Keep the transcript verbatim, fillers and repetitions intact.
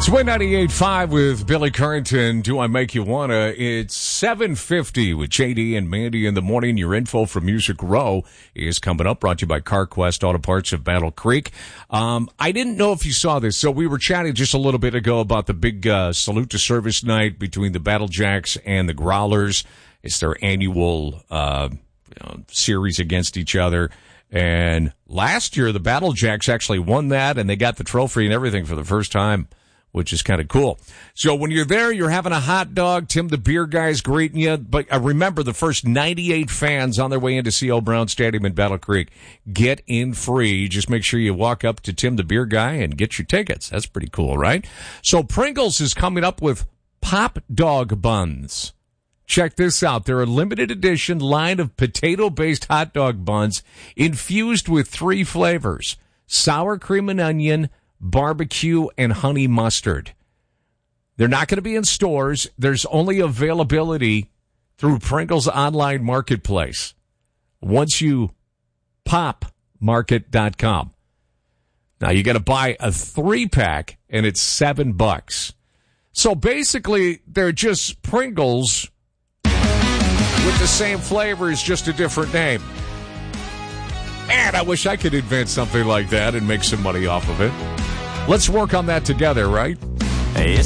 It's Win ninety-eight point five with Billy Currington. Do I Make You Wanna? It's seven fifty with J D and Mandy in the morning. Your info from Music Row is coming up, brought to you by CarQuest Auto Parts of Battle Creek. Um, I didn't know if you saw this, so we were chatting just a little bit ago about the big uh, Salute to Service night between the Battle Jacks and the Growlers. It's their annual uh, you know, series against each other. And last year, the Battle Jacks actually won that, and they got the trophy and everything for the first time, which is kind of cool. So when you're there, you're having a hot dog. Tim the beer guy's greeting you. But uh, remember, the first ninety-eight fans on their way into C L Brown Stadium in Battle Creek get in free. Just make sure you walk up to Tim the beer guy and get your tickets. That's pretty cool, right? So Pringles is coming up with Pop Dog Buns. Check this out. They're a limited edition line of potato-based hot dog buns infused with three flavors: sour cream and onion, barbecue, and honey mustard. They're not going to be in stores. There's only availability through Pringles online marketplace. Once you pop market dot com. Now you got to buy a three pack and it's seven bucks. So basically they're just Pringles with the same flavors, just a different name. And I wish I could invent something like that and make some money off of it. Let's work on that together, right? Hey,